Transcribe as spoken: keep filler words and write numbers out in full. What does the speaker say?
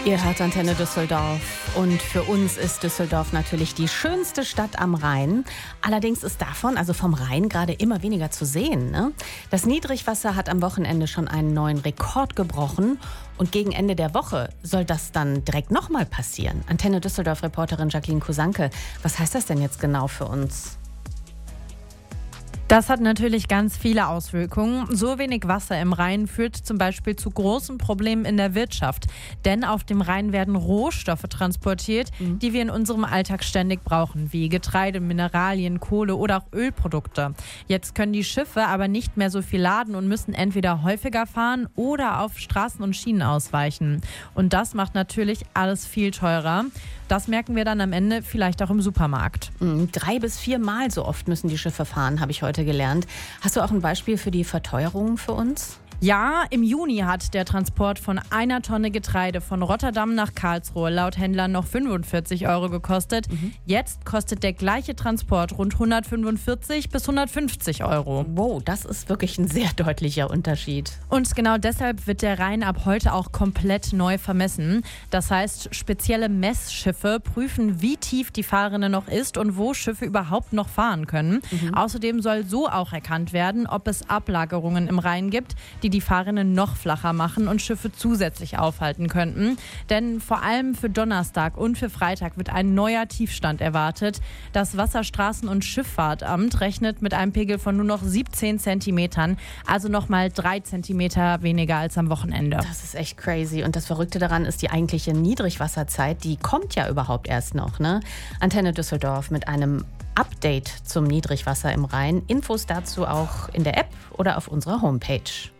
Ihr hört Antenne Düsseldorf und für uns ist Düsseldorf natürlich die schönste Stadt am Rhein. Allerdings ist davon, also vom Rhein, gerade immer weniger zu sehen. Ne? Das Niedrigwasser hat am Wochenende schon einen neuen Rekord gebrochen und gegen Ende der Woche soll das dann direkt nochmal passieren. Antenne Düsseldorf-Reporterin Jacqueline Kusanke, was heißt das denn jetzt genau für uns? Das hat natürlich ganz viele Auswirkungen. So wenig Wasser im Rhein führt zum Beispiel zu großen Problemen in der Wirtschaft. Denn auf dem Rhein werden Rohstoffe transportiert, mhm. die wir in unserem Alltag ständig brauchen, wie Getreide, Mineralien, Kohle oder auch Ölprodukte. Jetzt können die Schiffe aber nicht mehr so viel laden und müssen entweder häufiger fahren oder auf Straßen und Schienen ausweichen. Und das macht natürlich alles viel teurer. Das merken wir dann am Ende vielleicht auch im Supermarkt. Mhm. Drei bis viermal so oft müssen die Schiffe fahren, habe ich heute gelernt. Hast du auch ein Beispiel für die Verteuerung für uns? Ja, im Juni hat der Transport von einer Tonne Getreide von Rotterdam nach Karlsruhe laut Händlern noch fünfundvierzig Euro gekostet. Mhm. Jetzt kostet der gleiche Transport rund hundertfünfundvierzig bis hundertfünfzig Euro. Wow, das ist wirklich ein sehr deutlicher Unterschied. Und genau deshalb wird der Rhein ab heute auch komplett neu vermessen. Das heißt, spezielle Messschiffe prüfen, wie tief die Fahrrinne noch ist und wo Schiffe überhaupt noch fahren können. Mhm. Außerdem soll so auch erkannt werden, ob es Ablagerungen im Rhein gibt, die die Fahrrinnen noch flacher machen und Schiffe zusätzlich aufhalten könnten. Denn vor allem für Donnerstag und für Freitag wird ein neuer Tiefstand erwartet. Das Wasserstraßen- und Schifffahrtamt rechnet mit einem Pegel von nur noch siebzehn Zentimetern, also noch mal drei Zentimeter weniger als am Wochenende. Das ist echt crazy. Und das Verrückte daran ist, die eigentliche Niedrigwasserzeit, die kommt ja überhaupt erst noch. Ne? Antenne Düsseldorf mit einem Update zum Niedrigwasser im Rhein. Infos dazu auch in der App oder auf unserer Homepage.